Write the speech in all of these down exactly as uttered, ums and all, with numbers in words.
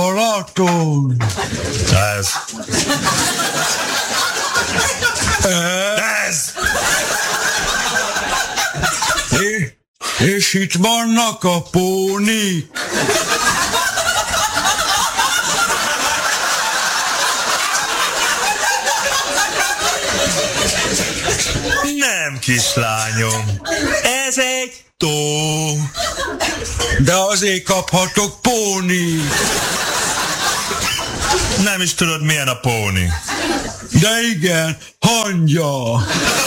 Balaton. Ez. Ez. És, és itt vannak a pónik. Nem, kislányom. Ez egy tó. De azért kaphatok póni. Nem is tudod, milyen a póni. De igen, hangya.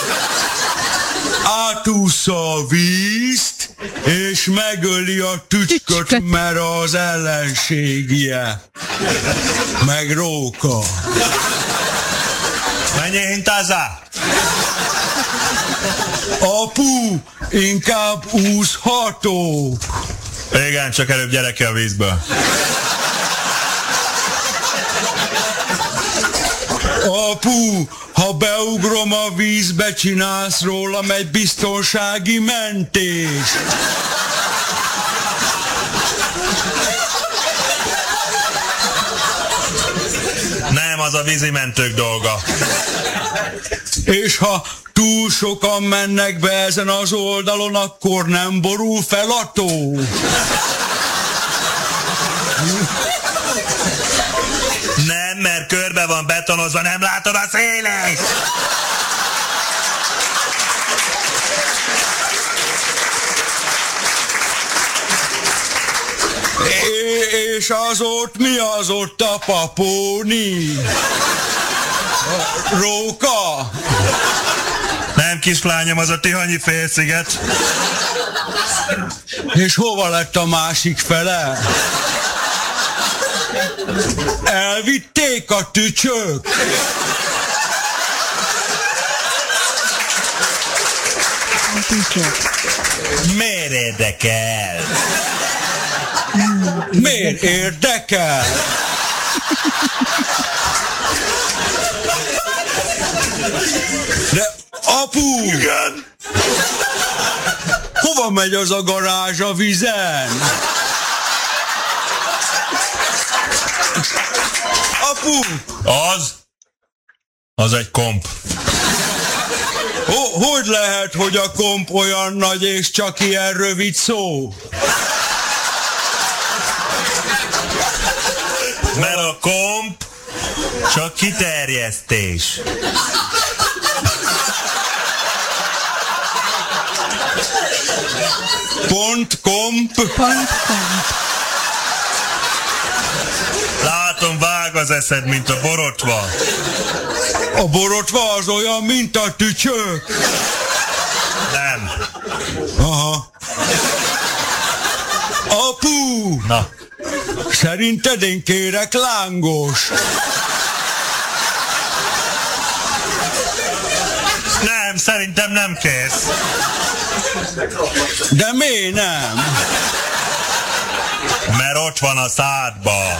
Átúszza a vízt, és megöli a tücsköt, mert az ellenségje. Meg róka. Menjél, hintázzál! Apu, inkább úszhatok. Igen, csak előbb gyere ki a vízből. Apu, ha beugrom a vízbe, csinálsz rólam egy biztonsági mentést. Nem, az a vízimentők dolga. És ha túl sokan mennek be ezen az oldalon, akkor nem borul fel a tó. Nem, mert körbe van betonozva, nem látod a szélét! É- és az ott mi az ott a papóni? Róka? Nem, kislányom, az a Tihanyi félsziget. És hova lett a másik fele? Elvitték a tücsök. Miért érdekel? Miért érdekel? De apu! Igen. Hova megy az a garázs a vizen? Apu! Az? Az egy komp. Ho- hogy lehet, hogy a komp olyan nagy és csak ilyen rövid szó? Mert a komp csak kiterjesztés. Pont komp. Pont komp. Látom, vág az eszed, mint a borotva. A borotva az olyan, mint a tücsök. Nem. Aha. Apu! Na. Szerinted én kérek lángos? Nem, szerintem nem kész. De miért nem? Mert ott van a szádba.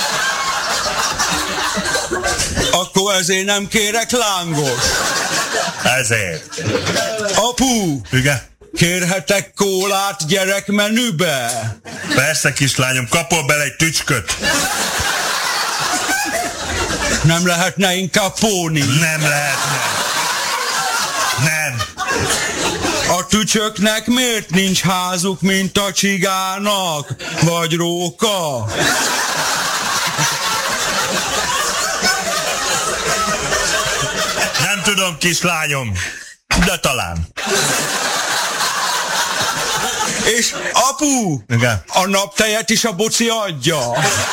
Akkor ezért nem kérek lángos. Ezért. Apu! Igen? Kérhetek kólát gyerekmenübe? Persze, kislányom, kapol bele egy tücsköt. Nem lehetne inkább póni? Nem lehetne. Nem. A tücsöknek miért nincs házuk, mint a csigának? Vagy róka? Nem tudom, kislányom, de talán. És apu, Igen. a naptejet is a boci adja.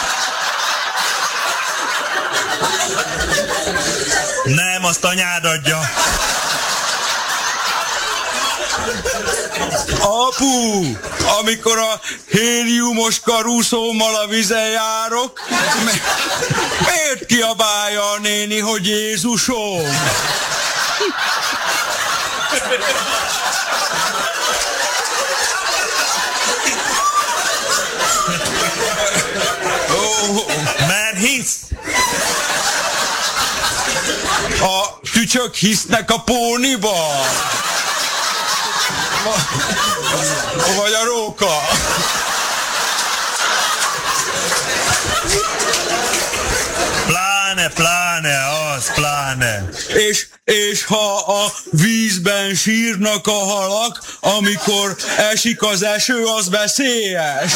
Nem, azt anyád adja. Apu, amikor a héliumos karúszómmal a vizen járok, mi- miért kiabálja a néni, hogy Jézusom? Mert hisz. A tücsök hisznek a póniba? Vagy a róka? Pláne, pláne, az, pláne. És, és ha a vízben sírnak a halak, amikor esik az eső, az veszélyes.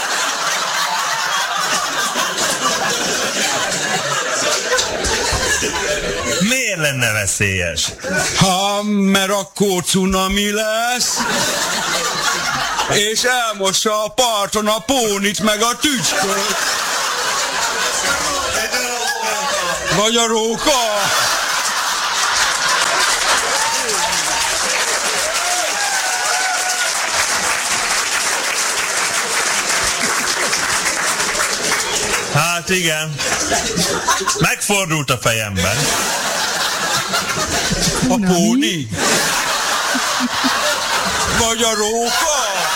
Miért lenne veszélyes? Ha, mert akkor cunami lesz, és elmossa a parton a pónit meg a tücsköt. Vagy a róka. Hát igen. Megfordult a fejemben. A póni. Vagy a róka.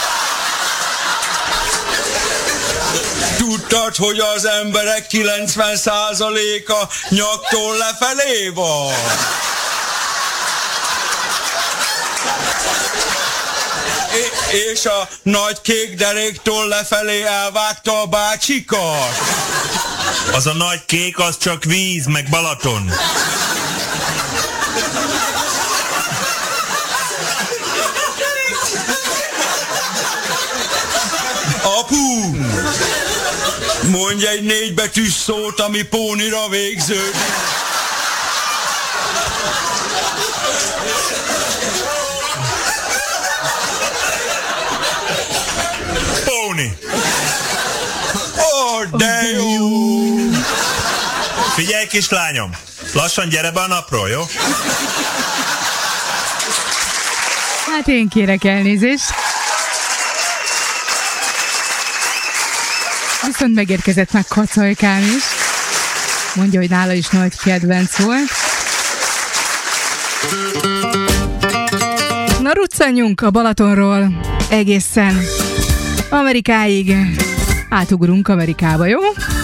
Tudtad, hogy az emberek kilencven százaléka nyaktól lefelé van? É- és a nagy kék deréktől lefelé elvágta a bácsikat. Az a nagy kék, az csak víz, meg Balaton. Apu! Mondj egy négybetűs szót, ami pónira végződik. Póni. Ó, oh, de jó! Figyelj, kislányom, lassan gyere be a napról, jó? Hát én kérek elnézést. Viszont megérkezett meg Kacajkám is. Mondja, hogy nála is nagy kedvenc volt. Na, ruccanjunk a Balatonról egészen Amerikáig. Átugrunk Amerikába, jó?